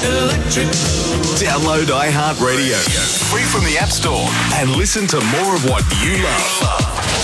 Electric. Download iHeartRadio, free from the App Store, and listen to more of what you love.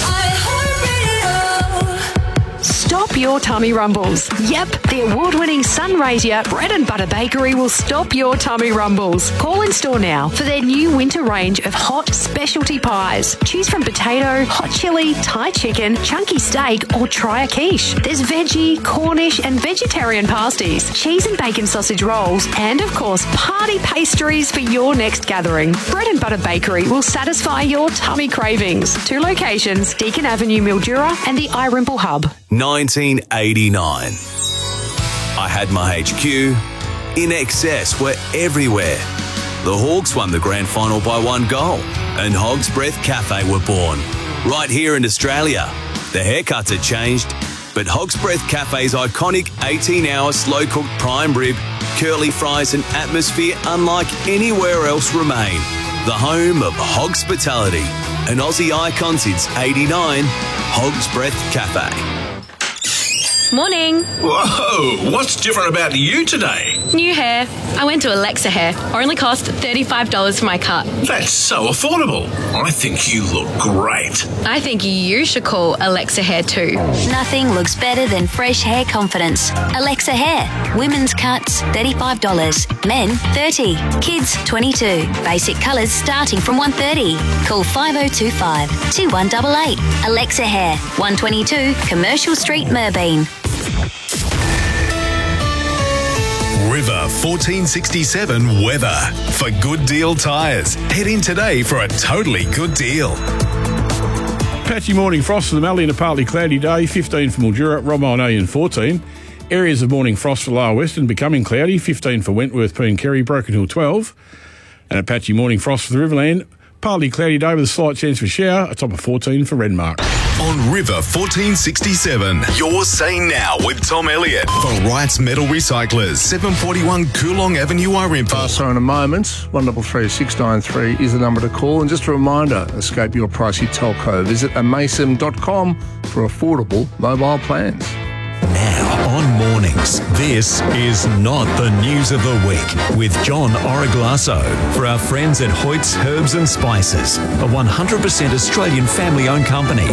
Stop your tummy rumbles. Yep, the award-winning Sunraysia Bread and Butter Bakery will stop your tummy rumbles. Call in store now for their new winter range of hot specialty pies. Choose from potato, hot chili, Thai chicken, chunky steak, or try a quiche. There's veggie, Cornish, and vegetarian pasties, cheese and bacon sausage rolls, and of course, party pastries for your next gathering. Bread and Butter Bakery will satisfy your tummy cravings. 2 locations, Deakin Avenue, Mildura, and the iRimple Hub. 1989. I had my HQ. In excess were everywhere. The Hawks won the grand final by 1 goal, and Hog's Breath Cafe were born. Right here in Australia. The haircuts had changed, but Hog's Breath Cafe's iconic 18-hour slow-cooked prime rib, curly fries and atmosphere unlike anywhere else remain. The home of Hogspitality, an Aussie icon since 89, Hog's Breath Cafe. Morning. Whoa, what's different about you today? New hair. I went to Alexa Hair. Only cost $35 for my cut. That's so affordable. I think you look great. I think you should call Alexa Hair too. Nothing looks better than fresh hair confidence. Alexa Hair. Women's cuts, $35. Men, $30. Kids, $22. Basic colours starting from $130. Call 5025 2188. Alexa Hair, 122 Commercial Street, Merbeen. River 1467 weather. For Good Deal Tyres, head in today for a totally good deal. Patchy morning frost for the Mallee and a partly cloudy day, 15 for Mildura, Romine 14. Areas of morning frost for Lower Western becoming cloudy, 15 for Wentworth, Poon Kerry, Broken Hill 12. And a patchy morning frost for the Riverland, partly cloudy day with a slight chance for shower, a top of 14 for Renmark. On River 1467, you're saying now with Tom Elliott for Wright's Metal Recyclers, 741 Coolong Avenue, Irimple. So in a moment, 133 693 is the number to call. And just a reminder, escape your pricey telco. Visit amason.com for affordable mobile plans. Now on Mornings, this is Not the News of the Week with John Origlasso for our friends at Hoyt's Herbs and Spices, a 100% Australian family-owned company.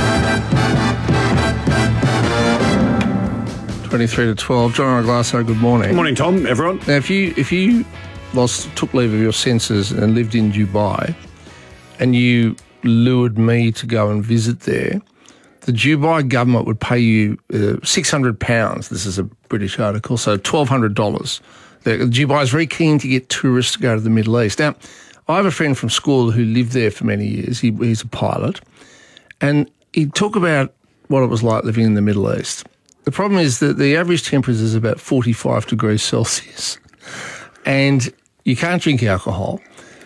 23 to 12. John Origlasso, good morning. Good morning, Tom, everyone. Now, if you took leave of your senses and lived in Dubai and you lured me to go and visit there, the Dubai government would pay you £600. This is a British article, so $1,200. Dubai is very keen to get tourists to go to the Middle East. Now, I have a friend from school who lived there for many years. He's a pilot, and he talked about what it was like living in the Middle East. The problem is that the average temperature is about 45 degrees Celsius, and you can't drink alcohol.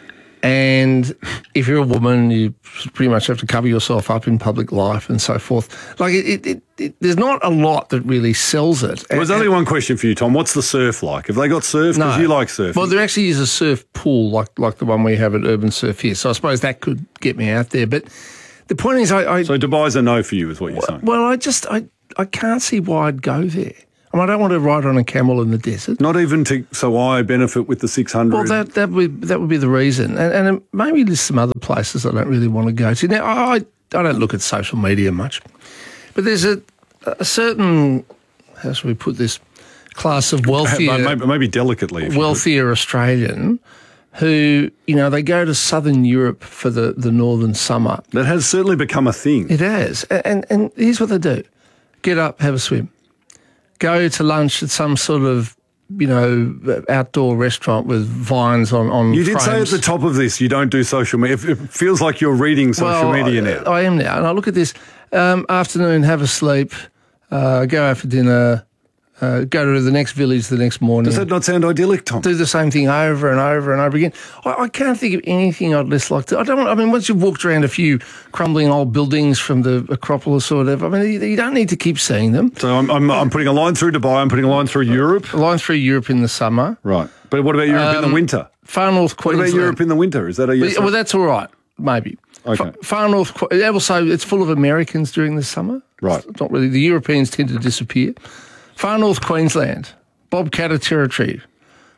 And if you're a woman, you pretty much have to cover yourself up in public life and so forth. Like, there's not a lot that really sells it. Well, there's only one question for you, Tom. What's the surf like? Have they got surf? Because you like surfing. Well, there actually is a surf pool like the one we have at Urban Surf here. So I suppose that could get me out there. But the point is, So Dubai's a no for you, is what you're saying? Well, I can't see why I'd go there. I don't want to ride on a camel in the desert. Not even so I benefit with the 600. Well, that would be the reason, and maybe there's some other places I don't really want to go to. Now, I don't look at social media much, but there's a certain, how should we put this, class of wealthier, maybe delicately, wealthier Australian who, they go to southern Europe for the northern summer. That has certainly become a thing. It has, and here's what they do: get up, have a swim. Go to lunch at some sort of, outdoor restaurant with vines on You did frames. say at the top of this you don't do social media. It feels like you're reading social media now. I am now. And I look at this, afternoon, have a sleep, go out for dinner, go to the next village the next morning. Does that not sound idyllic, Tom? Do the same thing over and over and over again. I can't think of anything I'd less like to. Once you've walked around a few crumbling old buildings from the Acropolis or whatever, you don't need to keep seeing them. So I'm putting a line through Dubai, I'm putting a line through Europe. A line through Europe in the summer. Right. But what about Europe in the winter? Far North Queensland. What about Europe in the winter? Is that a yes? Well, that's all right, maybe. Okay. Far North, also it's full of Americans during the summer. Right. It's not really, the Europeans tend to disappear. Far North Queensland, Bobcatter territory,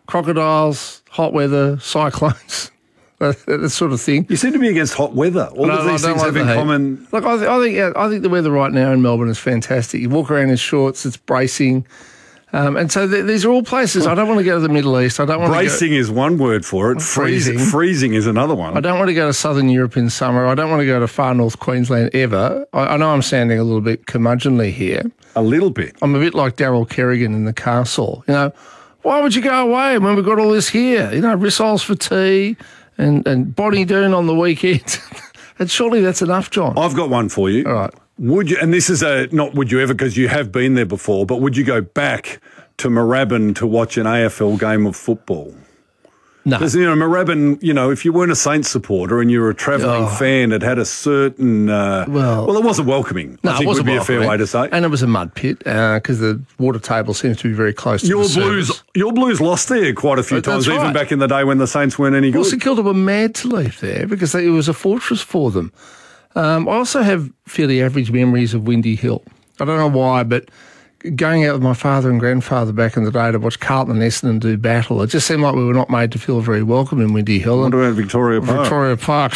crocodiles, hot weather, cyclones, that sort of thing. You seem to be against hot weather. All of these things have in common. Look, I think the weather right now in Melbourne is fantastic. You walk around in shorts, it's bracing. And so these are all places. I don't want to go to the Middle East. I don't want Bracing is one word for it. Freezing is another one. I don't want to go to Southern Europe in summer. I don't want to go to far north Queensland ever. I know I'm sounding a little bit curmudgeonly here. A little bit. I'm a bit like Daryl Kerrigan in The Castle. You know, why would you go away when we've got all this here? You know, rissoles for tea and Bonnie Doon on the weekend. And surely that's enough, John. I've got one for you. All right. Would you, and this is not would you ever, because you have been there before, but would you go back to Moorabbin to watch an AFL game of football? No. Because, Moorabbin, if you weren't a Saints supporter and you were a travelling fan, it had a certain... well, it wasn't welcoming, I think would be a fair way to say. And it was a mud pit because the water table seems to be very close to the surface. Your Blues lost there quite a few times, even back in the day when the Saints weren't any good. Well, St Kilda were mad to leave there because it was a fortress for them. I also have fairly average memories of Windy Hill. I don't know why, but going out with my father and grandfather back in the day to watch Carlton and Essendon do battle, it just seemed like we were not made to feel very welcome in Windy Hill. What about Victoria Park? Victoria Park.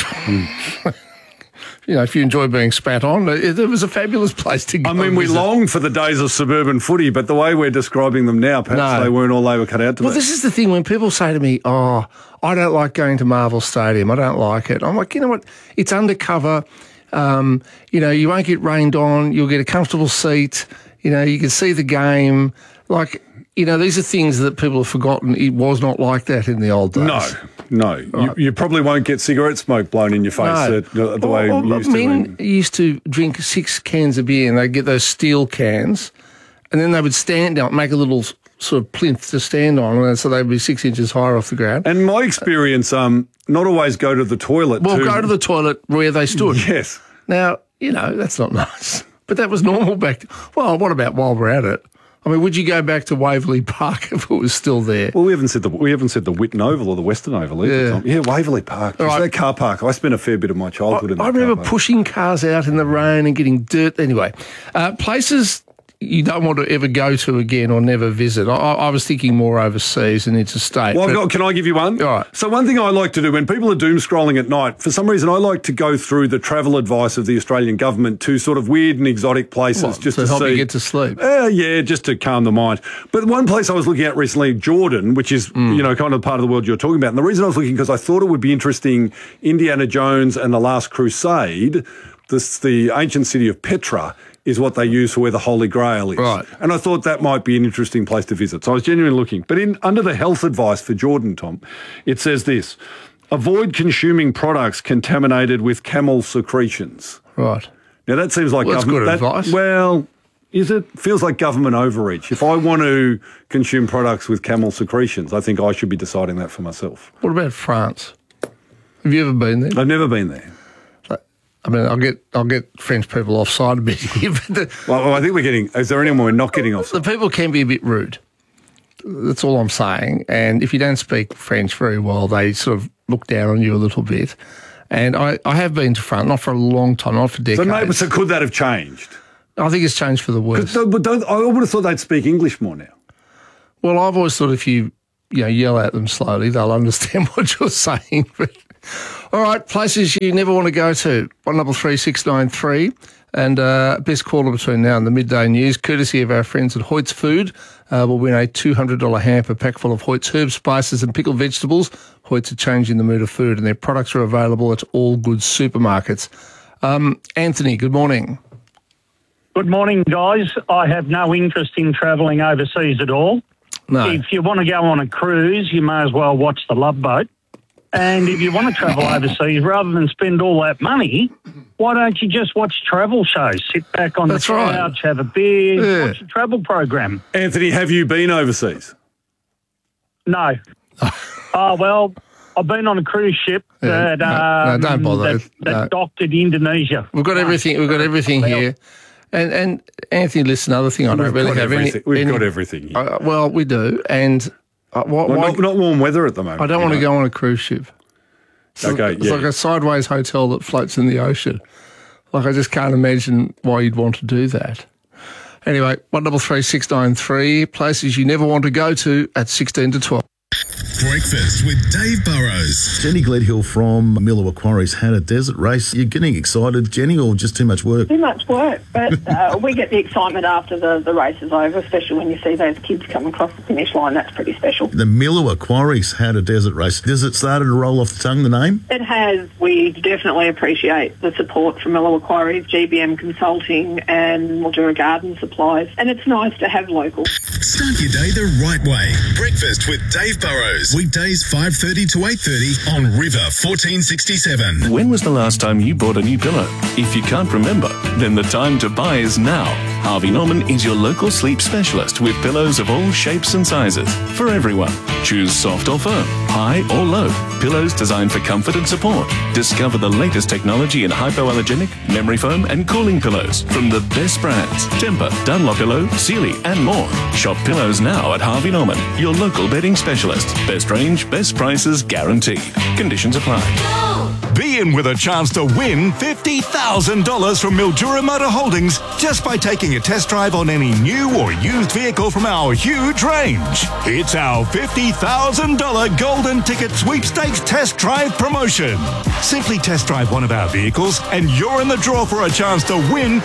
If you enjoy being spat on, it was a fabulous place to go. I mean, we longed for the days of suburban footy, but the way we're describing them now, perhaps they weren't all they were cut out to be. Well, this is the thing. When people say to me, I don't like going to Marvel Stadium, I don't like it. I'm like, you know what? It's undercover. You won't get rained on. You'll get a comfortable seat. You can see the game. These are things that people have forgotten. It was not like that in the old days. No. Right. You probably won't get cigarette smoke blown in your face the way you used to. Men used to drink 6 cans of beer and they'd get those steel cans and then they would stand down, make a little sort of plinth to stand on, and so they'd be 6 inches higher off the ground. And my experience, not always go to the toilet. Well, go to the toilet where they stood. Yes. Now, that's not nice. But that was normal back well, what about while we're at it? I mean, would you go back to Waverley Park if it was still there? Well, we haven't said the Whitten Oval or the Western Oval either. Yeah, Waverley Park. That car park. I spent a fair bit of my childhood in that. I remember pushing cars out in the rain and getting dirt. Anyway, places you don't want to ever go to again or never visit. I was thinking more overseas and interstate. Well, can I give you one? All right. So one thing I like to do when people are doom scrolling at night, for some reason I like to go through the travel advice of the Australian government to sort of weird and exotic places just to help see. You get to sleep. Yeah, just to calm the mind. But one place I was looking at recently, Jordan, which is kind of part of the world you're talking about. And the reason I was looking because I thought it would be interesting. Indiana Jones and the Last Crusade, the ancient city of Petra, is what they use for where the Holy Grail is. Right. And I thought that might be an interesting place to visit. So I was genuinely looking. But under the health advice for Jordan, Tom, it says this: avoid consuming products contaminated with camel secretions. Right. Now that seems like government. That's good advice. Well, is it? Feels like government overreach. If I want to consume products with camel secretions, I think I should be deciding that for myself. What about France? Have you ever been there? I've never been there. I mean, I'll get French people offside a bit here. Well, I think we're getting... Is there anyone we're not getting offside? The people can be a bit rude. That's all I'm saying. And if you don't speak French very well, they sort of look down on you a little bit. And I have been to France, not for a long time, not for decades. So could that have changed? I think it's changed for the worse. I would have thought they'd speak English more now. Well, I've always thought if you yell at them slowly, they'll understand what you're saying. But all right, places you never want to go to, 133693. And best caller between now and the midday news, courtesy of our friends at Hoyt's Food, will win a $200 hamper pack full of Hoyt's herbs, spices and pickled vegetables. Hoyt's are changing the mood of food and their products are available at all good supermarkets. Anthony, good morning. Good morning, guys. I have no interest in travelling overseas at all. No. If you want to go on a cruise, you may as well watch The Love Boat. And if you want to travel overseas, rather than spend all that money, why don't you just watch travel shows? Sit back on the couch, have a beer, watch a travel program. Anthony, have you been overseas? No. Well, I've been on a cruise ship that don't bother. that docked at Indonesia. We've got everything. We've got everything here. And Anthony, listen, another thing I don't really have any. We've got everything here. Well, we do, and. Not warm weather at the moment. I don't want to go on a cruise ship. It's like a sideways hotel that floats in the ocean. Like, I just can't imagine why you'd want to do that. Anyway, 133693, places you never want to go to at 16 to 12. Breakfast with Dave Burrows. Jenny Gledhill from Millawa Quarries had a desert race. You're getting excited, Jenny, or just too much work? Too much work, but we get the excitement after the race is over, especially when you see those kids come across the finish line. That's pretty special. The Millawa Quarries had a desert race. Does it started to roll off the tongue, the name? It has. We definitely appreciate the support from Millawa Quarries, GBM Consulting and Mildura Garden Supplies, and it's nice to have local. Start your day the right way. Breakfast with Dave Burrows. Weekdays 5:30 to 8:30 on River 1467. When was the last time you bought a new pillow? If you can't remember, then the time to buy is now. Harvey Norman is your local sleep specialist with pillows of all shapes and sizes for everyone. Choose soft or firm, high or low. Pillows designed for comfort and support. Discover the latest technology in hypoallergenic, memory foam and cooling pillows from the best brands. Tempur, Dunlopillow, Sealy and more. Shop pillows now at Harvey Norman, your local bedding specialist. Best range, best prices guaranteed. Conditions apply. Be in with a chance to win $50,000 from Mildura Motor Holdings just by taking a test drive on any new or used vehicle from our huge range. It's our $50,000 Golden Ticket Sweepstakes Test Drive promotion. Simply test drive one of our vehicles and you're in the draw for a chance to win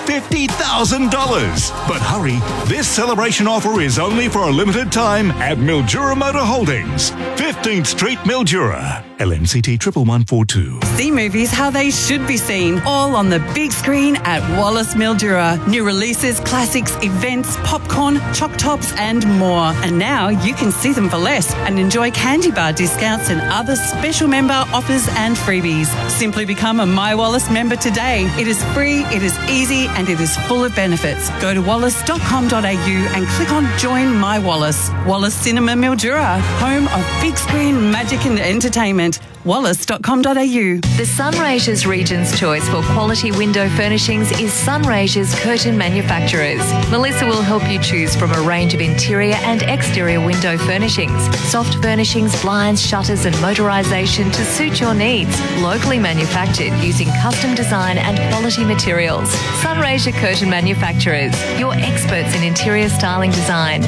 $50,000. But hurry, this celebration offer is only for a limited time at Mildura Motor Holdings, 15th Street, Mildura. LMCT 11142. See movies how they should be seen, all on the big screen at Wallace Mildura. New releases, classics, events, popcorn, choc tops and more. And now you can see them for less and enjoy candy bar discounts and other special member offers and freebies. Simply become a My Wallace member today. It is free, it is easy and it is full of benefits. Go to wallace.com.au and click on Join My Wallace. Wallace Cinema Mildura, home of big screen magic and entertainment. Wallace.com.au. The Sunraysia's region's choice for quality window furnishings is Sunraysia's Curtain Manufacturers. Melissa will help you choose from a range of interior and exterior window furnishings, soft furnishings, blinds, shutters and motorisation to suit your needs. Locally manufactured using custom design and quality materials. Sunraysia Curtain Manufacturers, your experts in interior styling design.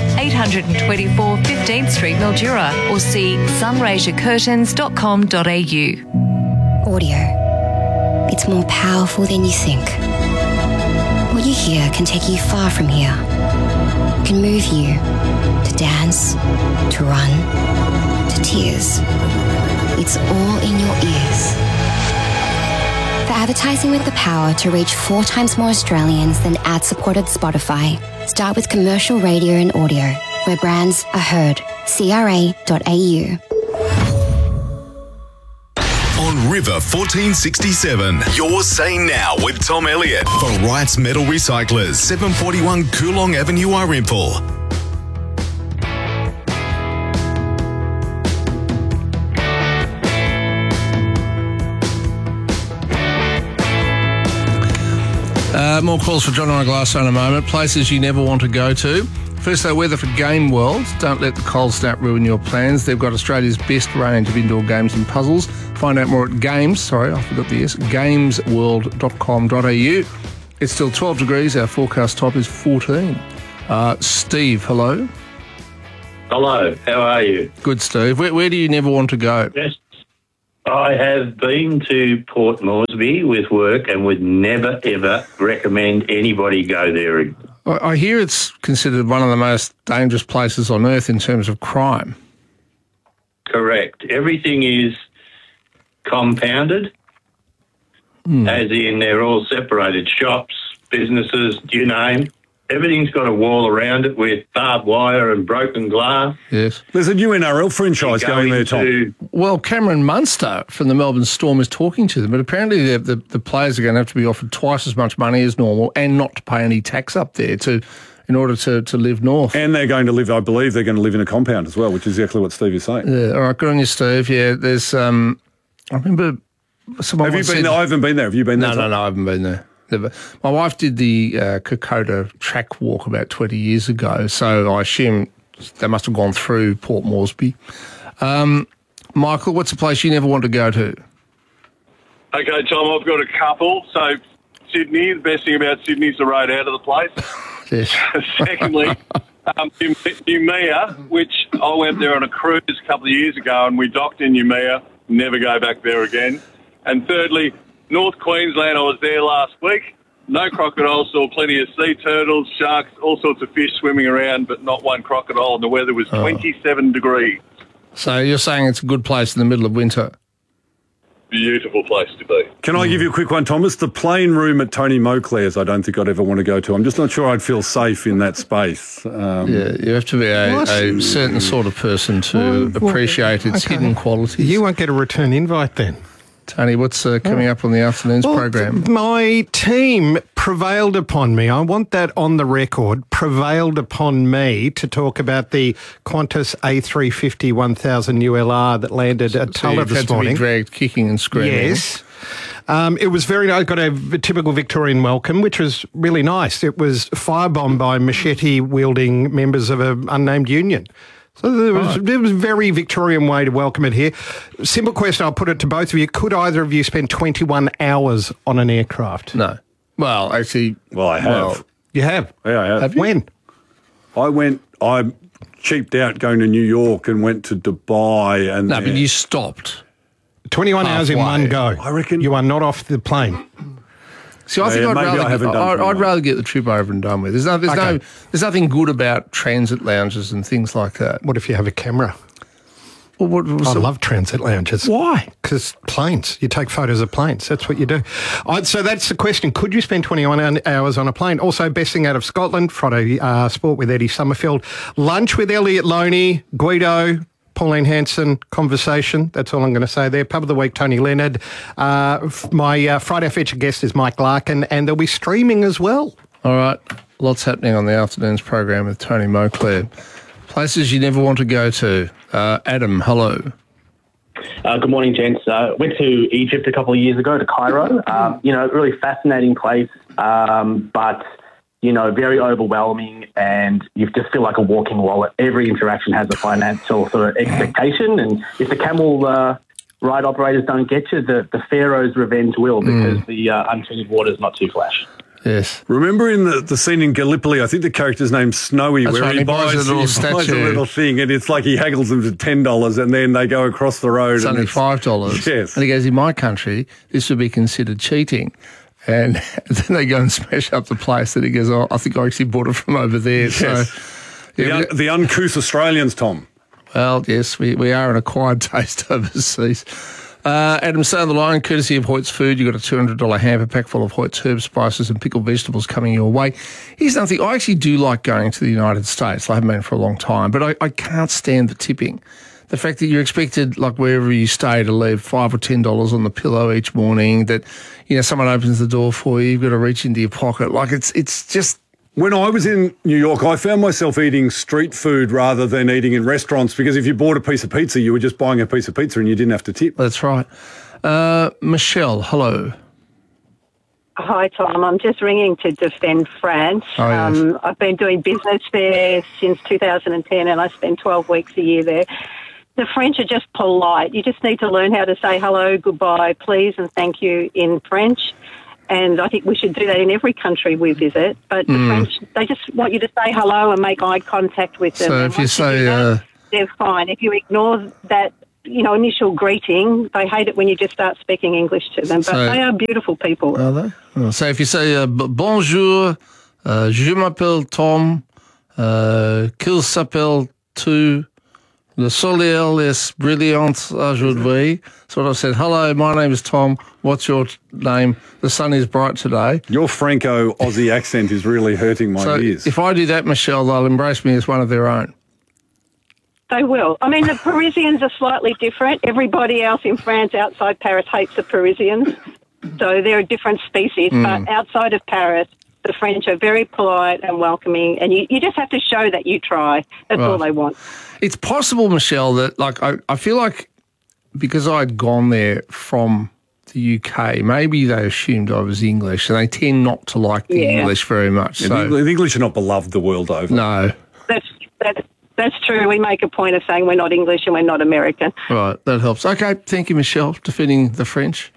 824 15th Street, Mildura, or see sunraysiacurtains.com.au. Audio. It's more powerful than you think. What you hear can take you far from here. It can move you to dance, to run, to tears. It's all in your ears. For advertising with the power to reach 4 times more Australians than ad-supported Spotify, start with commercial radio and audio, where brands are heard. CRA.au. On River 1467, your say now with Tom Elliott for Wright's Metal Recyclers, 741 Coolong Avenue, Arimpool. More calls for John Oraglasso in a moment. Places you never want to go to. First, though, weather for Game World. Don't let the cold snap ruin your plans. They've got Australia's best range of indoor games and puzzles. Find out more at gamesworld.com.au. It's still 12 degrees. Our forecast top is 14. Steve, hello. Hello, how are you? Good, Steve. Where do you never want to go? Yes, I have been to Port Moresby with work and would never, ever recommend anybody go there. I hear it's considered one of the most dangerous places on earth in terms of crime. Correct. Everything is compounded, as in they're all separated. Shops, businesses, you name. Everything's got a wall around it with barbed wire and broken glass. Yes. There's a new NRL franchise going there, Tom. Well, Cameron Munster from the Melbourne Storm is talking to them, but apparently the players are going to have to be offered twice as much money as normal and not to pay any tax up there in order to live north. And they're going to live, I believe, they're going to live in a compound as well, which is exactly what Steve is saying. Yeah, all right, good on you, Steve. Yeah, there's, I remember someone Have you been there? I haven't been there. Have you been there? No, I haven't been there. Never. My wife did the Kokoda track walk about 20 years ago, so I assume they must have gone through Port Moresby. Michael, what's a place you never want to go to? Okay, Tom, I've got a couple. So, Sydney, the best thing about Sydney is the road out of the place. Yes. Secondly, Noumea, which I went there on a cruise a couple of years ago, and we docked in Noumea. Never go back there again. And thirdly, North Queensland. I was there last week. No crocodiles, saw plenty of sea turtles, sharks, all sorts of fish swimming around, but not one crocodile. And the weather was 27 degrees. So you're saying it's a good place in the middle of winter? Beautiful place to be. Can I give you a quick one, Thomas? The plane room at Tony Moclair's, I don't think I'd ever want to go to. I'm just not sure I'd feel safe in that space. Yeah, you have to be a certain sort of person to appreciate its hidden qualities. You won't get a return invite then. Tony, what's coming up on the afternoon's program? My team prevailed upon me. I want that on the record. Prevailed upon me to talk about the Qantas A350 1000 ULR that landed at Tulla this morning. To be dragged kicking and screaming. Yes. It was very nice. Got a typical Victorian welcome, which was really nice. It was firebombed by machete-wielding members of an unnamed union. So there was a very Victorian way to welcome it here. Simple question, I'll put it to both of you. Could either of you spend 21 hours on an aircraft? No. Well, actually... Well, I have. Well, you have? Yeah, I have. When? I cheaped out going to New York and went to Dubai. And but you stopped. 21 hours in one go. I reckon. You are not off the plane. See, I think I'd rather get the trip over and done with. There's nothing good about transit lounges and things like that. What if you have a camera? Well, I love transit lounges. Why? Because planes. You take photos of planes. That's what you do. So that's the question. Could you spend 21 hours on a plane? Also, best thing out of Scotland, Friday Sport with Eddie Summerfield. Lunch with Elliot Loney, Guido, Pauline Hanson, conversation. That's all I'm going to say there. Pub of the Week, Tony Leonard. My Friday featured guest is Mike Larkin, and there'll be streaming as well. All right. Lots happening on the afternoon's program with Tony Moclair. Places you never want to go to. Adam, hello. Good morning, gents. Went to Egypt a couple of years ago, to Cairo. Really fascinating place, but... very overwhelming, and you just feel like a walking wallet. Every interaction has a financial sort of expectation, and if the camel ride operators don't get you, the Pharaoh's revenge will, because the untreated water is not too flash. Yes. Remember in the scene in Gallipoli, I think the character's name's Snowy, That's where right, he buys a little thing, and it's like he haggles them to $10, and then they go across the road. It's only $5. Yes. And he goes, in my country, this would be considered cheating. And then they go and smash up the place. And he goes, I think I actually bought it from over there. Yes. So, the uncouth Australians, Tom. Well, yes, we are an acquired taste overseas. Adam, stay on the line, courtesy of Hoyt's Food. You've got a $200 hamper pack full of Hoyt's herbs, spices and pickled vegetables coming your way. Here's another thing. I actually do like going to the United States. I haven't been for a long time, but I can't stand the tipping. The fact that you're expected, like wherever you stay, to leave $5 or $10 on the pillow each morning, that, someone opens the door for you, you've got to reach into your pocket. Like, it's just... When I was in New York, I found myself eating street food rather than eating in restaurants, because if you bought a piece of pizza, you were just buying a piece of pizza and you didn't have to tip. That's right. Michelle, hello. Hi, Tom. I'm just ringing to defend France. Oh, yes. I've been doing business there since 2010, and I spend 12 weeks a year there. The French are just polite. You just need to learn how to say hello, goodbye, please, and thank you in French. And I think we should do that in every country we visit. But the French, they just want you to say hello and make eye contact with them. So and if you say... they're fine. If you ignore that, initial greeting, they hate it when you just start speaking English to them. But they are beautiful people. Are they? Oh, so if you say, bonjour, je m'appelle Tom, qu'il s'appelle tu... Le soleil est brillant aujourd'hui. So what I said, hello, my name is Tom. What's your name? The sun is bright today. Your Franco-Aussie accent is really hurting my ears. If I do that, Michelle, they'll embrace me as one of their own. They will. I mean, the Parisians are slightly different. Everybody else in France outside Paris hates the Parisians. So they're a different species. But outside of Paris, the French are very polite and welcoming, and you just have to show that you try. That's all they want. It's possible, Michelle, that I feel like because I'd gone there from the UK, maybe they assumed I was English, and they tend not to like the English very much. Yeah, so the English are not beloved the world over. No. That's true. We make a point of saying we're not English and we're not American. Right, that helps. Okay, thank you, Michelle, defending the French.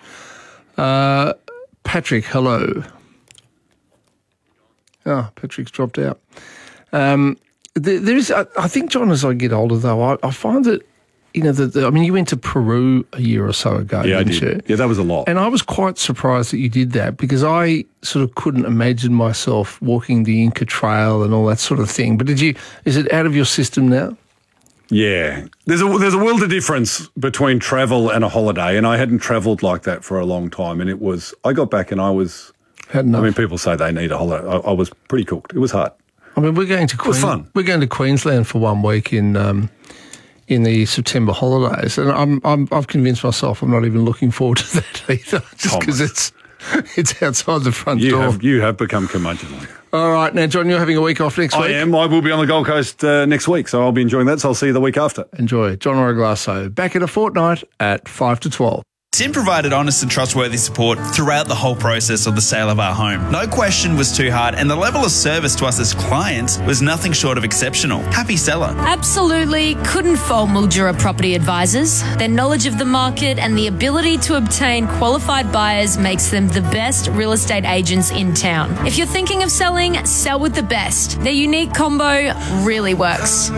Patrick, hello. Oh, Patrick's dropped out. there is. I think, John, as I get older, though, I find that, you know, you went to Peru a year or so ago, didn't you? Yeah, that was a lot. And I was quite surprised that you did that, because I sort of couldn't imagine myself walking the Inca Trail and all that sort of thing. But is it out of your system now? Yeah. There's a world of difference between travel and a holiday, and I hadn't travelled like that for a long time. And I got back and I was, people say they need a holiday. I was pretty cooked. It was hard. I mean, we're going to Queensland for 1 week in the September holidays, and I've convinced myself I'm not even looking forward to that either, just because it's outside the front door. You have become curmudgeonly. All right, now, John, you're having a week off next week? I am. I will be on the Gold Coast next week, so I'll be enjoying that, so I'll see you the week after. Enjoy. John Oraglasso, back in a fortnight at 5 to 12. Tim provided honest and trustworthy support throughout the whole process of the sale of our home. No question was too hard, and the level of service to us as clients was nothing short of exceptional. Happy seller. Absolutely couldn't fault Mildura Property Advisors. Their knowledge of the market and the ability to obtain qualified buyers makes them the best real estate agents in town. If you're thinking of selling, sell with the best. Their unique combo really works.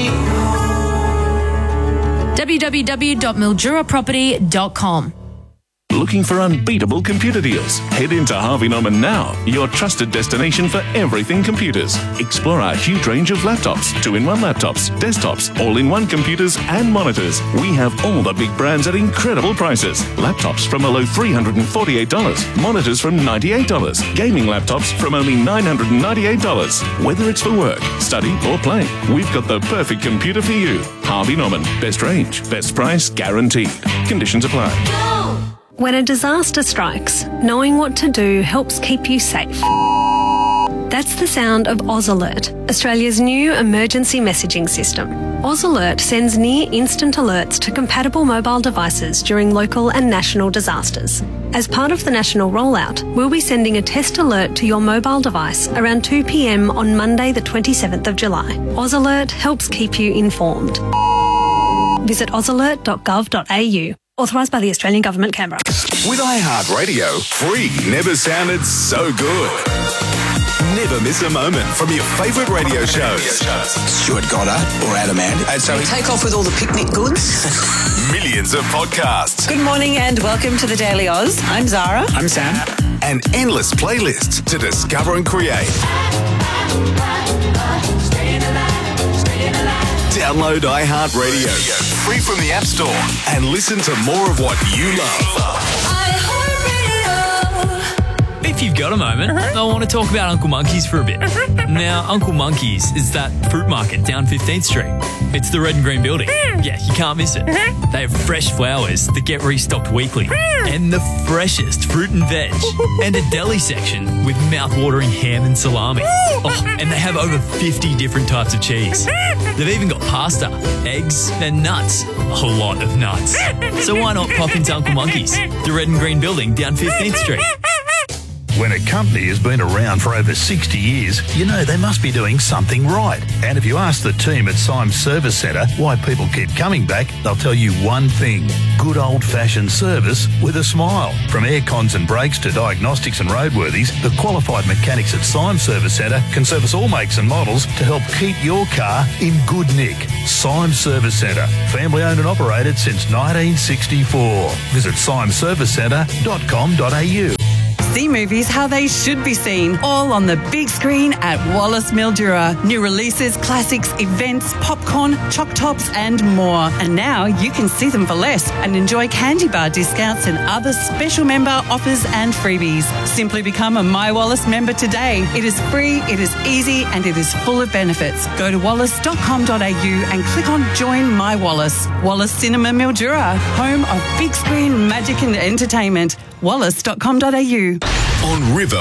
www.milduraproperty.com. Looking for unbeatable computer deals? Head into Harvey Norman now, your trusted destination for everything computers. Explore our huge range of laptops, 2-in-1 laptops, desktops, all-in-one computers and monitors. We have all the big brands at incredible prices. Laptops from a low $348, monitors from $98, gaming laptops from only $998. Whether it's for work, study or play, we've got the perfect computer for you. Harvey Norman, best range, best price guaranteed. Conditions apply. When a disaster strikes, knowing what to do helps keep you safe. That's the sound of Oz Alert, Australia's new emergency messaging system. Oz Alert sends near-instant alerts to compatible mobile devices during local and national disasters. As part of the national rollout, we'll be sending a test alert to your mobile device around 2 p.m. on Monday the 27th of July. Oz Alert helps keep you informed. Visit ozalert.gov.au. Authorised by the Australian Government, Canberra. With iHeartRadio, free never sounded so good. Never miss a moment from your favourite radio shows. Stuart Goddard or Adam Ant. And so we take off with all the picnic goods. Millions of podcasts. Good morning and welcome to the Daily Oz. I'm Zara. I'm Sam. And endless playlists to discover and create. Download iHeartRadio, free from the App Store, and listen to more of what you love. If you've got a moment, I want to talk about Uncle Monkey's for a bit. Now, Uncle Monkey's is that fruit market down 15th Street. It's the red and green building. Yeah, you can't miss it. They have fresh flowers that get restocked weekly, and the freshest fruit and veg, and a deli section with mouth-watering ham and salami. Oh, and they have over 50 different types of cheese. They've even got pasta, eggs, and nuts. A lot of nuts. So why not pop into Uncle Monkey's, the red and green building down 15th Street? When a company has been around for over 60 years, you know they must be doing something right. And if you ask the team at Symes Service Centre why people keep coming back, they'll tell you one thing: good old-fashioned service with a smile. From air cons and brakes to diagnostics and roadworthies, the qualified mechanics at Symes Service Centre can service all makes and models to help keep your car in good nick. Symes Service Centre, family owned and operated since 1964. Visit symesservicecentre.com.au. See movies how they should be seen, all on the big screen at Wallace Mildura. New releases, classics, events, popcorn, choc tops and more. And now you can see them for less and enjoy candy bar discounts and other special member offers and freebies. Simply become a My Wallace member today. It is free, it is easy and it is full of benefits. Go to wallace.com.au and click on Join My Wallace. Wallace Cinema Mildura, home of big screen magic and entertainment. wallace.com.au. On River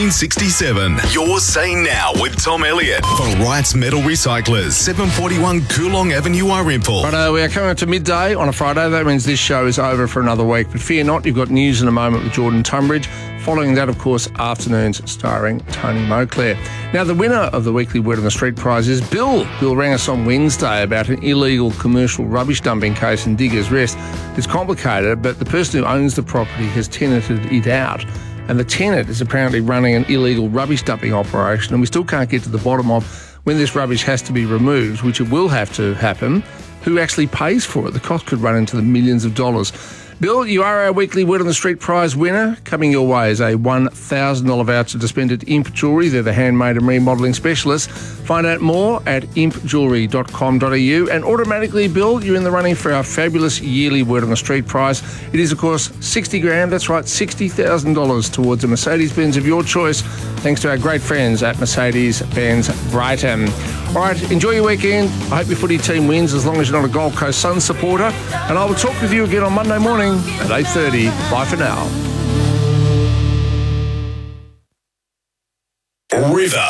1467, you're saying now with Tom Elliott for Wright's Metal Recyclers, 741 Coolong Avenue, Irimple. Righto, we are coming up to midday on a Friday. That means this show is over for another week. But fear not, you've got news in a moment with Jordan Tunbridge. Following that, of course, afternoons starring Tony Moclair. Now, the winner of the weekly Word on the Street prize is Bill. Bill rang us on Wednesday about an illegal commercial rubbish dumping case in Diggers Rest. It's complicated, but the person who owns the property has tenanted it out. And the tenant is apparently running an illegal rubbish dumping operation, and we still can't get to the bottom of when this rubbish has to be removed, which it will have to happen, who actually pays for it? The cost could run into the millions of dollars. Bill, you are our weekly Word on the Street prize winner. Coming your way is a $1,000 voucher to spend at Imp Jewellery. They're the handmade and remodelling specialists. Find out more at impjewellery.com.au. And automatically, Bill, you're in the running for our fabulous yearly Word on the Street prize. It is, of course, $60,000. That's right, $60,000 towards a Mercedes-Benz of your choice, thanks to our great friends at Mercedes-Benz Brighton. All right, enjoy your weekend. I hope your footy team wins, as long as you're not a Gold Coast Suns supporter. And I will talk with you again on Monday morning at 8:30. Bye for now. River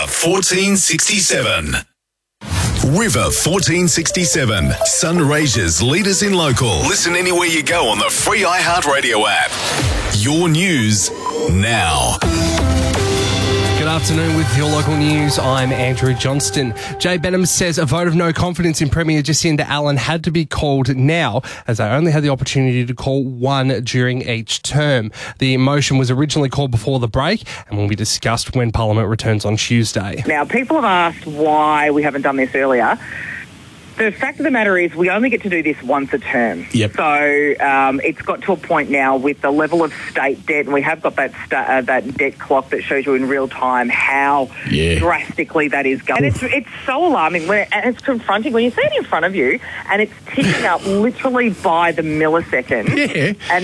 1467. River 1467. Sunraysia's leaders in local. Listen anywhere you go on the free iHeartRadio app. Your news now. Good afternoon with your local news. I'm Andrew Johnston. Jay Benham says a vote of no confidence in Premier Jacinda Allen had to be called now, as they only had the opportunity to call one during each term. The motion was originally called before the break and will be discussed when Parliament returns on Tuesday. Now, people have asked why we haven't done this earlier. The fact of the matter is we only get to do this once a term. Yep. So it's got to a point now with the level of state debt, and we have got that that debt clock that shows you in real time how drastically that is going. And it's so alarming, and it's confronting when you see it in front of you, and it's ticking up literally by the millisecond. Yeah. And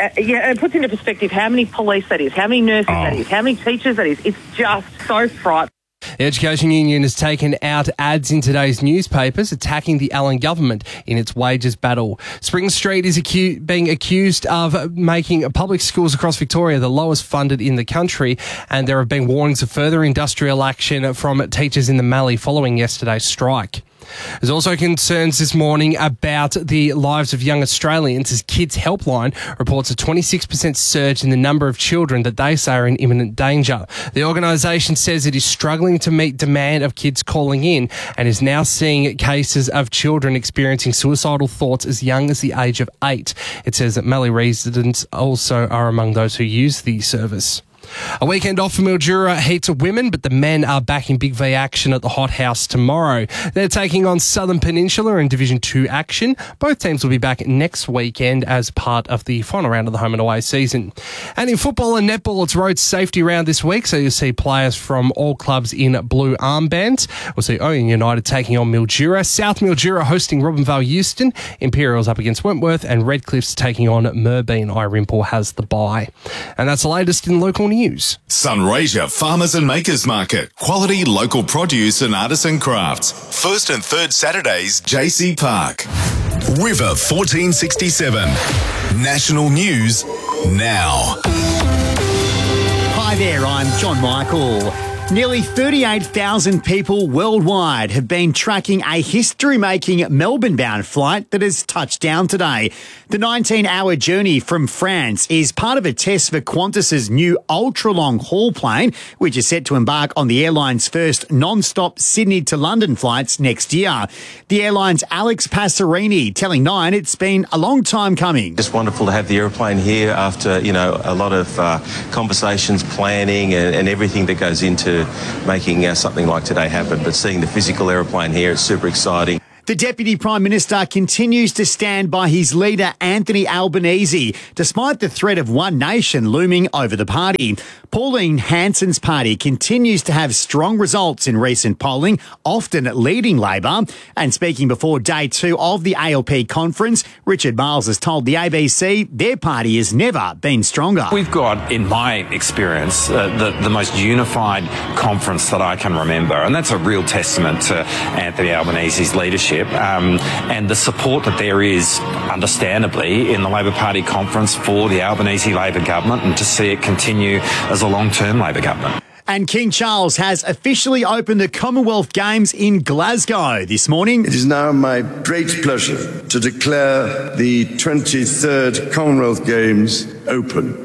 it puts into perspective how many police that is, how many nurses that is, how many teachers that is. It's just so frightening. The Education Union has taken out ads in today's newspapers attacking the Allen government in its wages battle. Spring Street is being accused of making public schools across Victoria the lowest funded in the country, and there have been warnings of further industrial action from teachers in the Mallee following yesterday's strike. There's also concerns this morning about the lives of young Australians as Kids Helpline reports a 26% surge in the number of children that they say are in imminent danger. The organisation says it is struggling to meet demand of kids calling in and is now seeing cases of children experiencing suicidal thoughts as young as the age of 8. It says that Mallee residents also are among those who use the service. A weekend off for Mildura heats of women, but the men are back in Big V action at the Hot House tomorrow. They're taking on Southern Peninsula in Division 2 action. Both teams will be back next weekend as part of the final round of the home and away season. And in football and netball, it's road safety round this week, so you'll see players from all clubs in blue armbands. We'll see Owen United taking on Mildura, South Mildura hosting Robinvale Euston, Imperials up against Wentworth, and Redcliffe's taking on Merbein. Irimpor has the bye. And that's the latest in local news. Sunraysia Farmers and Makers Market. Quality local produce and artisan crafts. First and third Saturdays, JC Park. River 1467. National news now. Hi there, I'm John Michael. Nearly 38,000 people worldwide have been tracking a history-making Melbourne-bound flight that has touched down today. The 19-hour journey from France is part of a test for Qantas's new ultra-long haul plane, which is set to embark on the airline's first non-stop Sydney to London flights next year. The airline's Alex Passerini telling Nine it's been a long time coming. Just wonderful to have the aeroplane here after, a lot of conversations, planning and everything that goes into making something like today happen. But seeing the physical aeroplane here, it's super exciting. The Deputy Prime Minister continues to stand by his leader, Anthony Albanese, despite the threat of one nation looming over the party. Pauline Hanson's party continues to have strong results in recent polling, often leading Labor. And speaking before day 2 of the ALP conference, Richard Miles has told the ABC their party has never been stronger. We've got, in my experience, the most unified conference that I can remember. And that's a real testament to Anthony Albanese's leadership. And the support that there is, understandably, in the Labor Party conference for the Albanese Labor government, and to see it continue as a long-term Labor government. And King Charles has officially opened the Commonwealth Games in Glasgow this morning. It is now my great pleasure to declare the 23rd Commonwealth Games open.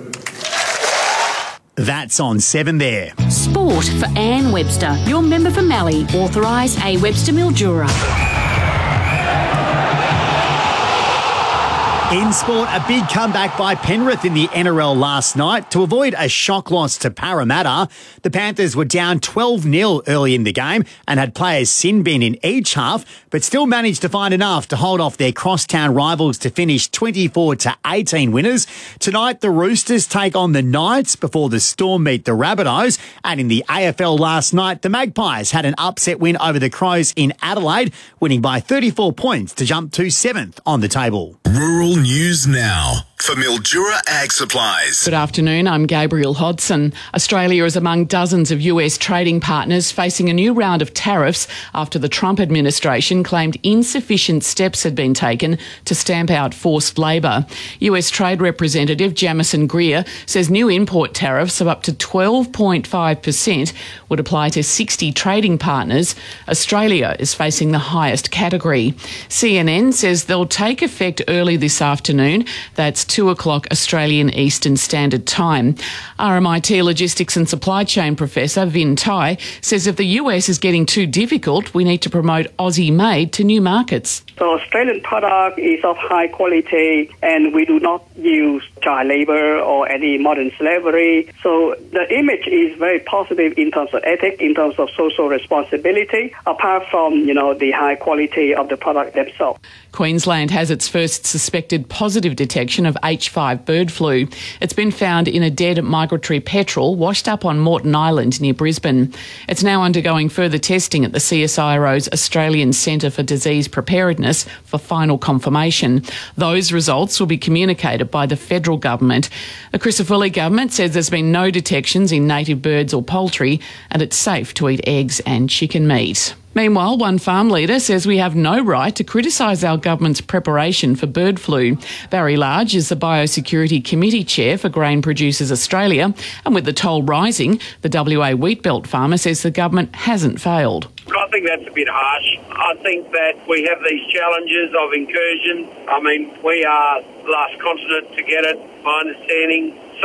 That's on 7 there. Sport for Anne Webster, your member for Mallee, authorised A. Webster Mildura. In sport, a big comeback by Penrith in the NRL last night to avoid a shock loss to Parramatta. The Panthers were down 12-0 early in the game and had players sin bin in each half, but still managed to find enough to hold off their crosstown rivals to finish 24-18 winners. Tonight, the Roosters take on the Knights before the Storm meet the Rabbitohs. And in the AFL last night, the Magpies had an upset win over the Crows in Adelaide, winning by 34 points to jump to 7th on the table. Rural News Now for Mildura Ag Supplies. Good afternoon, I'm Gabriel Hodson. Australia is among dozens of US trading partners facing a new round of tariffs after the Trump administration claimed insufficient steps had been taken to stamp out forced labour. US Trade Representative Jamison Greer says new import tariffs of up to 12.5% would apply to 60 trading partners. Australia is facing the highest category. CNN says they'll take effect early this afternoon. That's 2 o'clock Australian Eastern Standard Time. RMIT Logistics and Supply Chain Professor Vin Tai says if the US is getting too difficult, we need to promote Aussie-made to new markets. The Australian product is of high quality and we do not use child labour or any modern slavery. So the image is very positive in terms of ethics, in terms of social responsibility, apart from, the high quality of the product themselves. Queensland has its first suspected positive detection of H5 bird flu. It's been found in a dead migratory petrel washed up on Moreton Island near Brisbane. It's now undergoing further testing at the CSIRO's Australian Centre for Disease Preparedness for final confirmation. Those results will be communicated by the federal government. The Crisafulli government says there's been no detections in native birds or poultry and it's safe to eat eggs and chicken meat. Meanwhile, one farm leader says we have no right to criticise our government's preparation for bird flu. Barry Large is the Biosecurity Committee Chair for Grain Producers Australia, and with the toll rising, the WA wheat belt farmer says the government hasn't failed. I think that's a bit harsh. I think that we have these challenges of incursion. We are the last continent to get it, my understanding. So,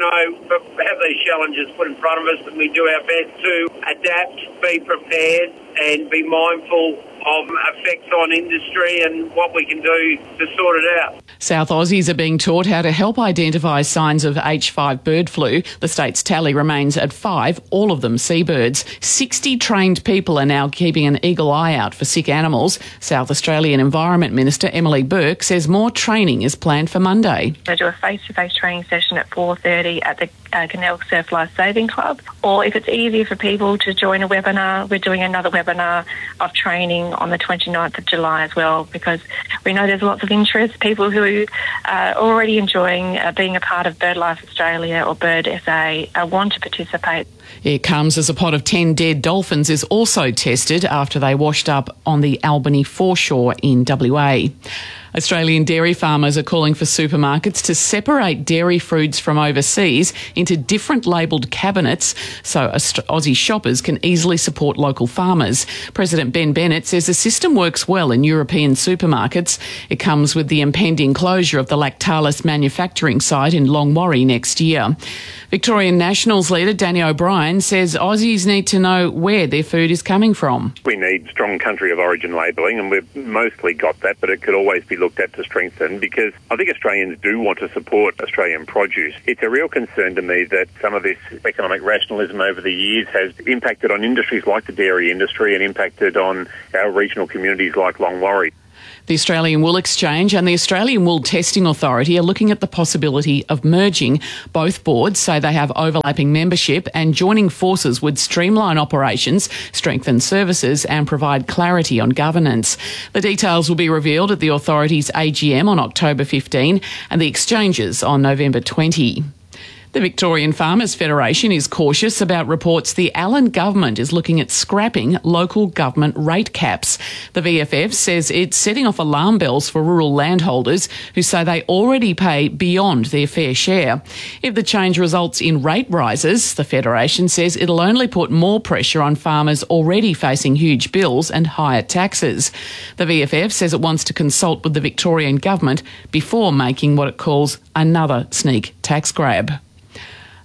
have these challenges put in front of us and we do our best to adapt, be prepared and be mindful of effects on industry and what we can do to sort it out. South Aussies are being taught how to help identify signs of H5 bird flu. The state's tally remains at 5, all of them seabirds. 60 trained people are now keeping an eagle eye out for sick animals. South Australian Environment Minister Emily Burke says more training is planned for Monday. They do a face-to-face training session at 4:30 at the Canal Surf Life Saving Club, or if it's easier for people to join a webinar, we're doing another webinar of training on the 29th of July as well, because we know there's lots of interest, people who are already enjoying being a part of BirdLife Australia or Bird SA want to participate. It comes as a pot of 10 dead dolphins is also tested after they washed up on the Albany foreshore in WA. Australian dairy farmers are calling for supermarkets to separate dairy foods from overseas into different labelled cabinets so Aussie shoppers can easily support local farmers. President Ben Bennett says the system works well in European supermarkets. It comes with the impending closure of the Lactalis manufacturing site in Longwarry next year. Victorian Nationals leader Danny O'Brien says Aussies need to know where their food is coming from. We need strong country of origin labelling, and we've mostly got that, but it could always be looked at to strengthen, because I think Australians do want to support Australian produce. It's a real concern to me that some of this economic rationalism over the years has impacted on industries like the dairy industry and impacted on our regional communities like Longwarry. The Australian Wool Exchange and the Australian Wool Testing Authority are looking at the possibility of merging. Both boards say they have overlapping membership and joining forces would streamline operations, strengthen services and provide clarity on governance. The details will be revealed at the authority's AGM on October 15 and the exchanges on November 20. The Victorian Farmers Federation is cautious about reports the Allen government is looking at scrapping local government rate caps. The VFF says it's setting off alarm bells for rural landholders who say they already pay beyond their fair share. If the change results in rate rises, the Federation says it'll only put more pressure on farmers already facing huge bills and higher taxes. The VFF says it wants to consult with the Victorian government before making what it calls another sneak tax grab.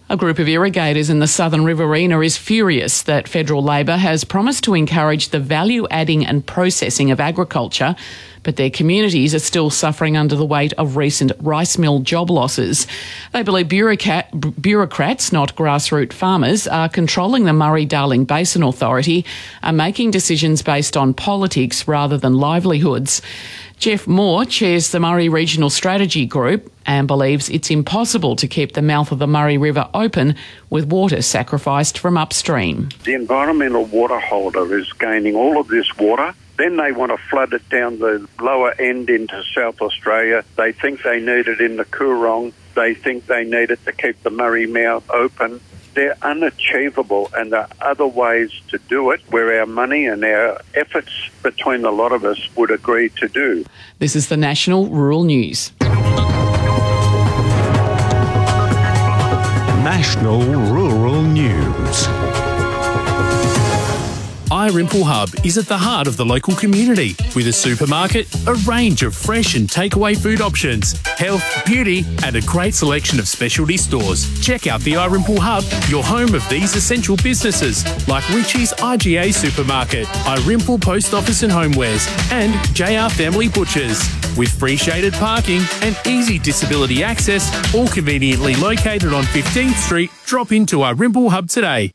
A group of irrigators in the Southern Riverina is furious that federal Labor has promised to encourage the value adding and processing of agriculture, but their communities are still suffering under the weight of recent rice mill job losses. They believe bureaucrats, not grassroots farmers, are controlling the Murray-Darling Basin Authority, are making decisions based on politics rather than livelihoods. Jeff Moore chairs the Murray Regional Strategy Group and believes it's impossible to keep the mouth of the Murray River open with water sacrificed from upstream. The environmental water holder is gaining all of this water. Then they want to flood it down the lower end into South Australia. They think they need it in the Coorong. They think they need it to keep the Murray mouth open. They're unachievable, and there are other ways to do it where our money and our efforts between a lot of us would agree to do. This is the National Rural News. National Rural News. iRimple Hub is at the heart of the local community with a supermarket, a range of fresh and takeaway food options, health, beauty and a great selection of specialty stores. Check out the iRimple Hub, your home of these essential businesses like Richie's IGA Supermarket, iRimple Post Office and Homewares and JR Family Butchers. With free shaded parking and easy disability access, all conveniently located on 15th Street, drop into iRimple Hub today.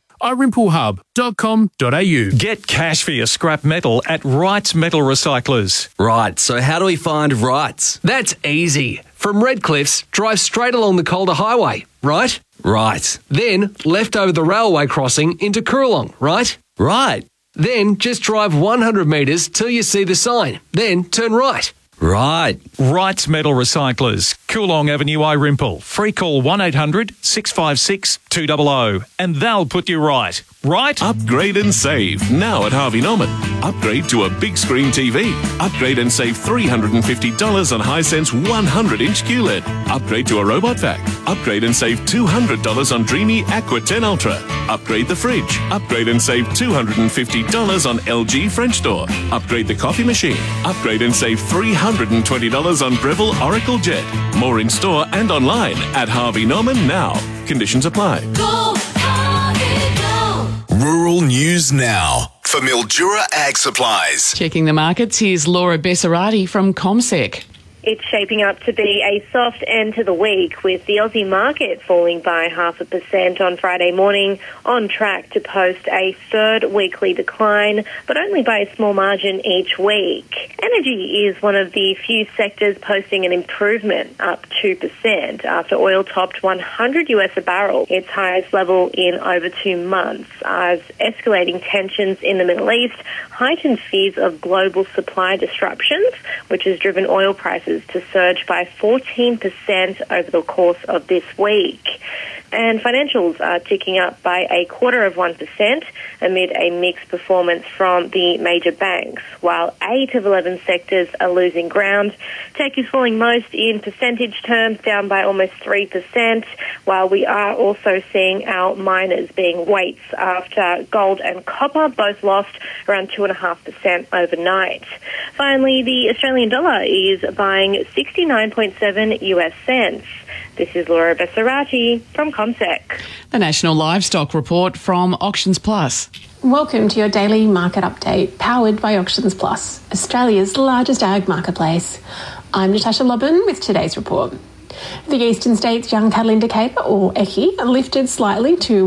iRimpleHub.com.au. Get cash for your scrap metal at Wrights Metal Recyclers. Right, so how do we find Wrights? That's easy. From Redcliffs, drive straight along the Calder Highway, right? Right. Then left over the railway crossing into Coorong, right? Right. Then just drive 100 metres till you see the sign. Then turn right. Right. Wrights Metal Recyclers, Coorong Avenue, iRimple. Free call 1800 656 200 and they'll put you right. Right? Upgrade and save now at Harvey Norman. Upgrade to a big screen TV. Upgrade and save $350 on Hisense 100-inch QLED. Upgrade to a robot vac. Upgrade and save $200 on Dreamy Aqua 10 Ultra. Upgrade the fridge. Upgrade and save $250 on LG French door. Upgrade the coffee machine. Upgrade and save $320 on Breville Oracle Jet. More in store and online at Harvey Norman now. Conditions apply. Go, Harvey, go. Rural News Now for Mildura Ag Supplies. Checking the markets, here's Laura Bessarati from ComSec. It's shaping up to be a soft end to the week, with the Aussie market falling by 0.5% on Friday morning, on track to post a third weekly decline, but only by a small margin each week. Energy is one of the few sectors posting an improvement, up 2%, after oil topped $100 a barrel, its highest level in over 2 months, as escalating tensions in the Middle East heightened fears of global supply disruptions, which has driven oil prices to surge by 14% over the course of this week. And financials are ticking up by 0.25% amid a mixed performance from the major banks, while 8 of 11 sectors are losing ground. Tech is falling most in percentage terms, down by almost 3%, while we are also seeing our miners being weights after gold and copper both lost around 2.5% overnight. Finally, the Australian dollar is buying 69.7 US cents. This is Laura Bessarati from ComSec. The National Livestock Report from Auctions Plus. Welcome to your daily market update, powered by Auctions Plus, Australia's largest ag marketplace. I'm Natasha Lobban with today's report. The Eastern States Young Cattle Indicator, or EYCI, lifted slightly to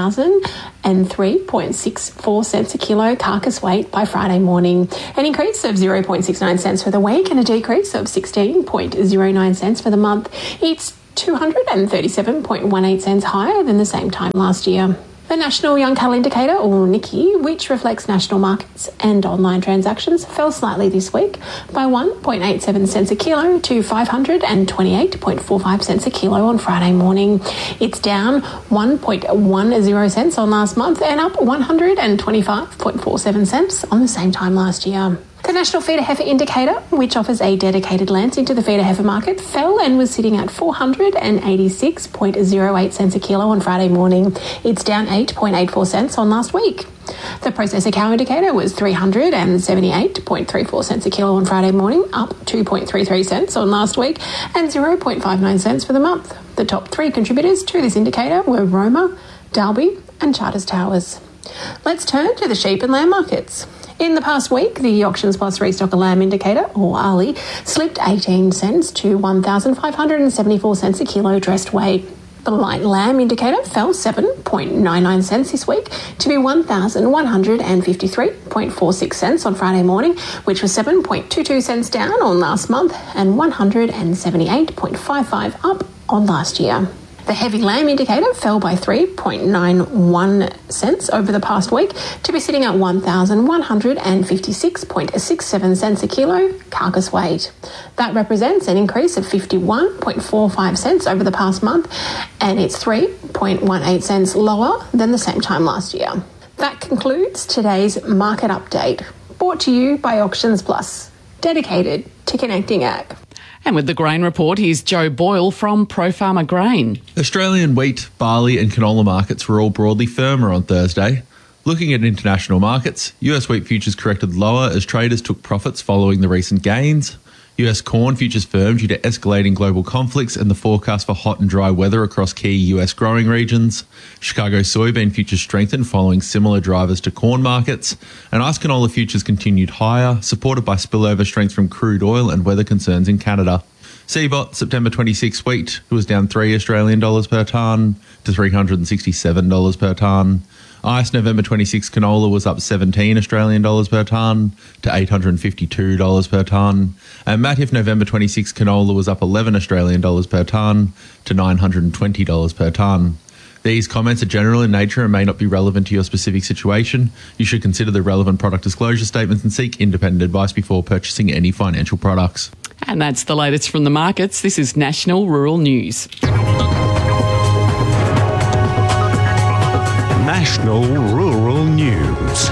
1,003.64 cents a kilo carcass weight by Friday morning, an increase of 0.69 cents for the week and a decrease of 16.09 cents for the month. It's 237.18 cents higher than the same time last year. The National Young Cattle Indicator, or NYCI, which reflects national markets and online transactions, fell slightly this week by 1.87 cents a kilo to 528.45 cents a kilo on Friday morning. It's down 1.10 cents on last month and up 125.47 cents on the same time last year. The National Feeder Heifer Indicator, which offers a dedicated lens into the feeder heifer market, fell and was sitting at 486.08 cents a kilo on Friday morning. It's down 8.84 cents on last week. The Processor Cow Indicator was 378.34 cents a kilo on Friday morning, up 2.33 cents on last week and 0.59 cents for the month. The top three contributors to this indicator were Roma, Dalby and Charters Towers. Let's turn to the sheep and lamb markets. In the past week, the Auctions Plus Restocker Lamb Indicator, or ARLI, slipped 18 cents to 1,574 cents a kilo dressed weight. The Light Lamb Indicator fell 7.99 cents this week to be 1,153.46 cents on Friday morning, which was 7.22 cents down on last month and 178.55 up on last year. The Heavy Lamb Indicator fell by 3.91 cents over the past week to be sitting at 1,156.67 cents a kilo carcass weight. That represents an increase of 51.45 cents over the past month, and it's 3.18 cents lower than the same time last year. That concludes today's market update, brought to you by Auctions Plus, dedicated to connecting ag. And with the grain report, here's Joe Boyle from Pro Farmer Grain. Australian wheat, barley and canola markets were all broadly firmer on Thursday. Looking at international markets, US wheat futures corrected lower as traders took profits following the recent gains. US corn futures firmed due to escalating global conflicts and the forecast for hot and dry weather across key US growing regions. Chicago soybean futures strengthened following similar drivers to corn markets. And ice canola futures continued higher, supported by spillover strength from crude oil and weather concerns in Canada. CBOT September 26 wheat was down $3 per tonne to $367 per tonne. ICE November 26 canola was up $17 per tonne to $852 per tonne. And Matif November 26 canola was up $11 per tonne to $920 per tonne. These comments are general in nature and may not be relevant to your specific situation. You should consider the relevant product disclosure statements and seek independent advice before purchasing any financial products. And that's the latest from the markets. This is National Rural News. National Rural News.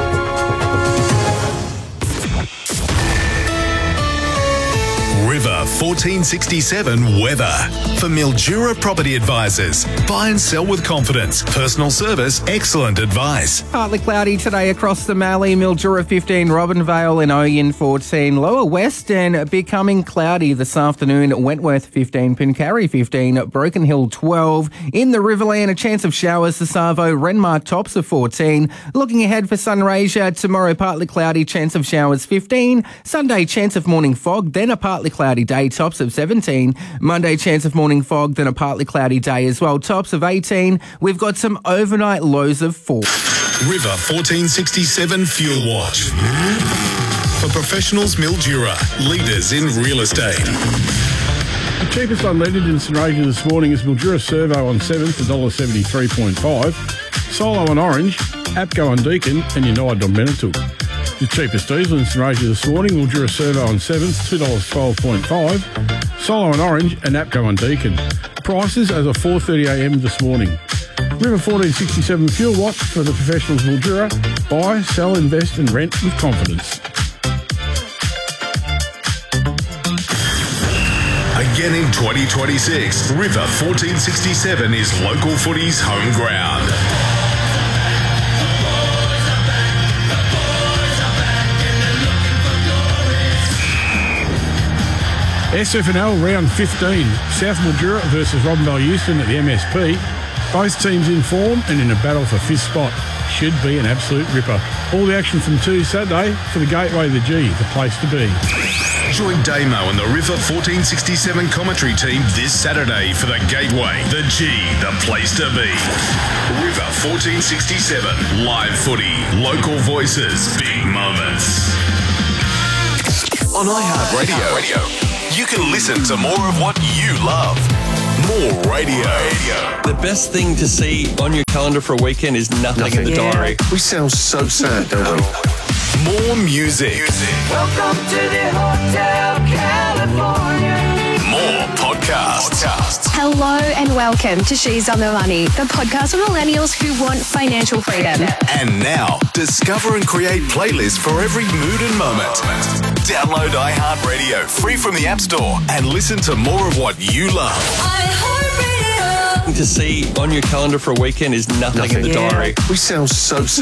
River 1467 weather. For Mildura Property Advisors. Buy and sell with confidence. Personal service, excellent advice. Partly cloudy today across the Mallee, Mildura 15, Robinvale and Oyen 14. Lower West and becoming cloudy this afternoon. Wentworth 15, Pincarry 15, Broken Hill 12. In the Riverland, a chance of showers to Savo, Renmark tops of 14. Looking ahead for Sunraysia, tomorrow partly cloudy, chance of showers 15. Sunday, chance of morning fog, then a partly cloudy day, tops of 17. Monday, chance of morning fog, then a partly cloudy day as well, tops of 18. We've got some overnight lows of 4. River 1467 Fuel Watch. For professionals, Mildura, leaders in real estate. The cheapest unleaded in St Ranger this morning is Mildura Servo on 7th, $1.73.5. Solo on Orange, APCO on Deakin and United on Benetooth. The cheapest diesel in St Ranger this morning, Mildura Servo on 7th, $2.12.5. Solo on Orange and APCO on Deakin. Prices as of 4:30am this morning. River 1467 Fuel Watch for the professionals Mildura. Buy, sell, invest and rent with confidence. Again in 2026, River 1467 is local footy's home ground. SFNL round 15, South Mildura versus Robinvale Euston at the MSP. Both teams in form and in a battle for 5th spot. Should be an absolute ripper. All the action from 2 Saturday for the Gateway, the G, the place to be. Join Damo and the River 1467 commentary team this Saturday for the Gateway, the G, the place to be. River 1467, live footy, local voices, big moments. On iHeartRadio, you can listen to more of what you love. More radio. The best thing to see on your calendar for a weekend is nothing in the diary. We sound so sad, don't we? More music. Welcome to the Hotel California. More podcasts. Hello and welcome to She's on the Money, the podcast for millennials who want financial freedom. And now, discover and create playlists for every mood and moment. Download iHeartRadio free from the App Store and listen to more of what you love. To see on your calendar for a weekend is nothing in the diary. We sound so